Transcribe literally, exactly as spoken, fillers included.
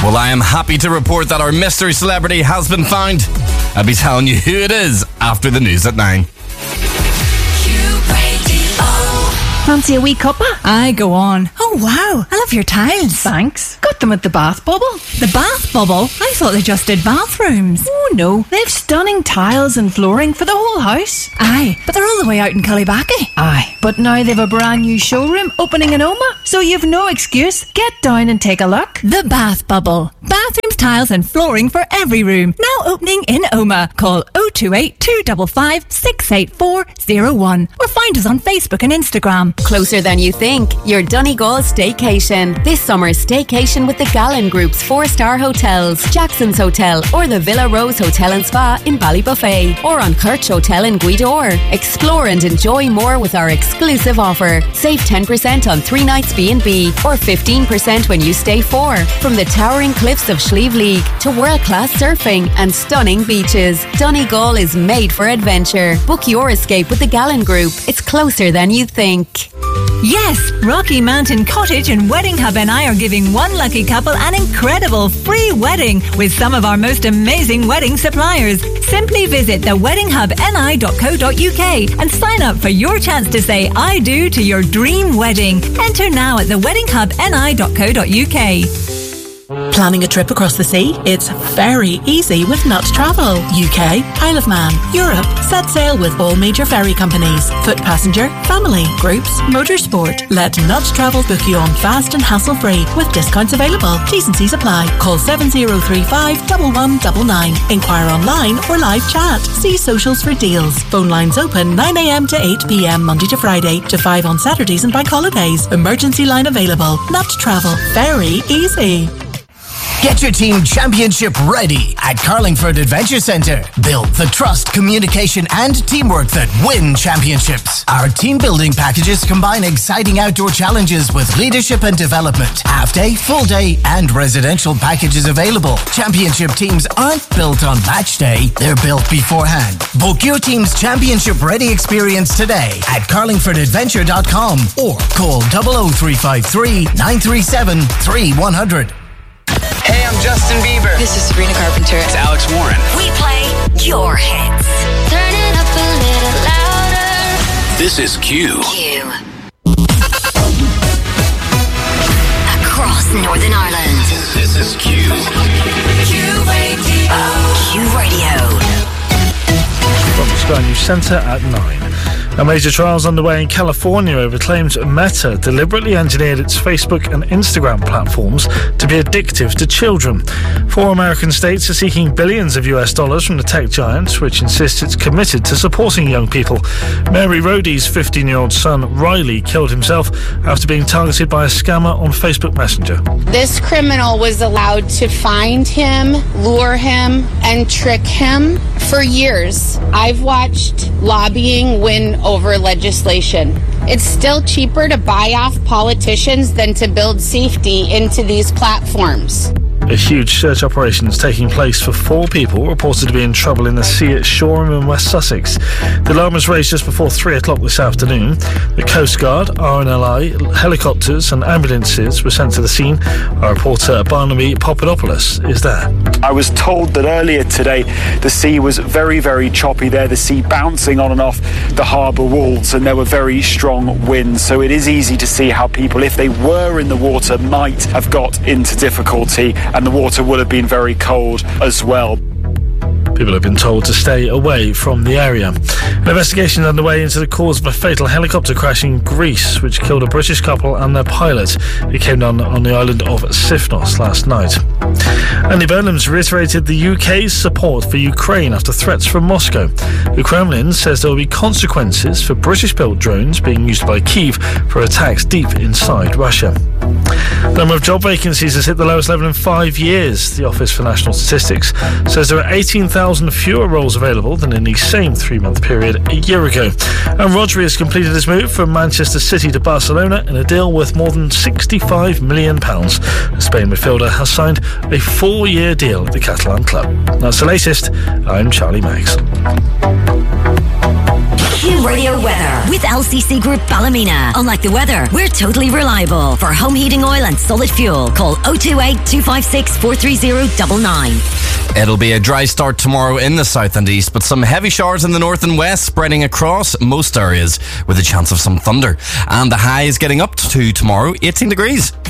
Well, I am happy to report that our mystery celebrity has been found. I'll be telling you who it is after the news at nine. Fancy a wee cuppa? Aye, go on. Oh, wow. I love your tiles. Thanks. Got them at the Bath Bubble. The Bath Bubble? I thought they just did bathrooms. Oh, no. They've stunning tiles and flooring for the whole house. Aye, but they're all the way out in Cullybackey. Aye, but now they've a brand new showroom opening in Oma, so you've no excuse. Get down and take a look. The Bath Bubble. Bathrooms, tiles and flooring for every room. Now opening in Oma. Call oh two eight, two five five, six eight four oh one or find us on Facebook and Instagram. Closer than you think. Your Donegal Staycation. This summer's staycation with the Gallen Group's four-star hotels, Jackson's Hotel or the Villa Rose Hotel and Spa in Ballybuffet or on Kirch Hotel in Gweedore. Explore and enjoy more with our exclusive offer. Save ten percent on three nights B and B or fifteen percent when you stay four. From the towering cliffs of Slieve League to world-class surfing and stunning beaches, Donegal is made for adventure. Book your escape with the Gallen Group. It's closer than you think. Yes, Rocky Mountain Cottage and Wedding Hub N I are giving one lucky couple an incredible free wedding with some of our most amazing wedding suppliers. Simply visit the wedding hub n i dot co dot u k and sign up for your chance to say I do to your dream wedding. Enter now at the wedding hub n i dot co dot u k. Planning a trip across the sea? It's very easy with Nut Travel. U K, Isle of Man, Europe. Set sail with all major ferry companies. Foot passenger, family, groups, motorsport. Let Nut Travel book you on fast and hassle-free with discounts available. T's and C's apply. Call seven oh three five, one one nine nine. Inquire online or live chat. See socials for deals. Phone lines open nine a m to eight p m Monday to Friday to five on Saturdays and bank holidays. Emergency line available. Nut Travel. Very easy. Get your team championship ready at Carlingford Adventure Centre. Build the trust, communication and teamwork that win championships. Our team building packages combine exciting outdoor challenges with leadership and development. Half day, full day and residential packages available. Championship teams aren't built on match day, they're built beforehand. Book your team's championship ready experience today at carlingford adventure dot com or call oh oh three five three, nine three seven, three one hundred. Hey, I'm Justin Bieber. This is Sabrina Carpenter. It's Alex Warren. We play your hits. Turn it up a little louder. This is Q. Q. Across Northern Ireland. This is Q. Q Radio. Q Radio. From the Sky News Centre at nine. A major trial's underway in California over claims Meta deliberately engineered its Facebook and Instagram platforms to be addictive to children. Four American states are seeking billions of U S dollars from the tech giant, which insists it's committed to supporting young people. Mary Rohde's fifteen-year-old son, Riley, killed himself after being targeted by a scammer on Facebook Messenger. This criminal was allowed to find him, lure him, and trick him for years. I've watched lobbying win over legislation. It's still cheaper to buy off politicians than to build safety into these platforms. A huge search operation is taking place for four people reported to be in trouble in the sea at Shoreham in West Sussex. The alarm was raised just before three o'clock this afternoon. The Coast Guard, R N L I, helicopters and ambulances were sent to the scene. Our reporter Barnaby Papadopoulos is there. I was told that earlier today the sea was very, very choppy there, the sea bouncing on and off the harbour walls, and there were very strong winds. So it is easy to see how people, if they were in the water, might have got into difficulty, and the water would have been very cold as well. People have been told to stay away from the area. An investigation is underway into the cause of a fatal helicopter crash in Greece, which killed a British couple and their pilot. It came down on the island of Sifnos last night. Andy Burnham's reiterated the U K's support for Ukraine after threats from Moscow. The Kremlin says there will be consequences for British-built drones being used by Kyiv for attacks deep inside Russia. The number of job vacancies has hit the lowest level in five years. The Office for National Statistics says there are eighteen thousand fewer roles available than in the same three-month period a year ago. And Rodri has completed his move from Manchester City to Barcelona in a deal worth more than sixty-five million pounds. The Spain midfielder has signed a four-year deal at the Catalan club. That's the latest. I'm Charlie Maggs. Q Radio weather with L C C Group Ballymena. Unlike the weather, we're totally reliable. For home heating oil and solid fuel, call oh two eight, two five six, four three oh nine nine. It'll be a dry start tomorrow in the south and east, but some heavy showers in the north and west spreading across most areas with a chance of some thunder. And the high is getting up to tomorrow, eighteen degrees.